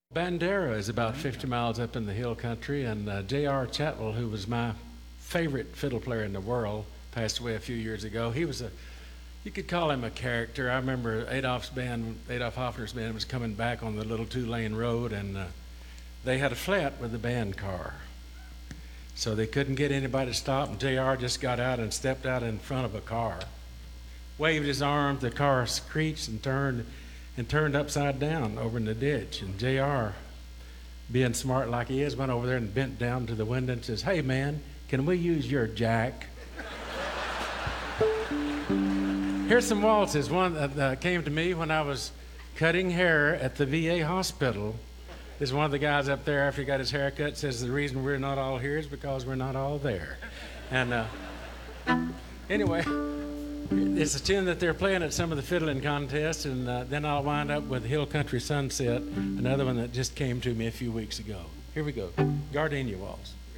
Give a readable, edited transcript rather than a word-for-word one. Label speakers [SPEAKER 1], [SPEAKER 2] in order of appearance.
[SPEAKER 1] Bandera is about 50 miles up in the hill country, and J.R. Chatwell, who was my favorite fiddle player in the world, passed away a few years ago. You could call him a character. I remember Adolf Hoffner's band was coming back on the little two-lane road, and they had a flat with the band car. So they couldn't get anybody to stop, and J.R. just got out and stepped out in front of a car, waved his arms, the car screeched and turned upside down over in the ditch. And JR, being smart like he is, went over there and bent down to the window and says, "Hey man, can we use your jack?" Here's some waltzes. One that came to me when I was cutting hair at the VA hospital. This is one of the guys up there after he got his hair cut says the reason we're not all here is because we're not all there. And anyway, it's a tune that they're playing at some of the fiddling contests, and then I'll wind up with Hill Country Sunset, another one that just came to me a few weeks ago. Here we go, Gardenia Waltz.